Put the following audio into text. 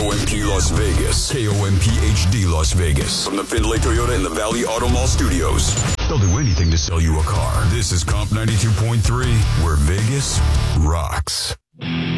KOMP Las Vegas. KOMP HD Las Vegas. From the Findlay Toyota in the Valley Auto Mall Studios. They'll do anything to sell you a car. This is Comp 92.3, where Vegas rocks.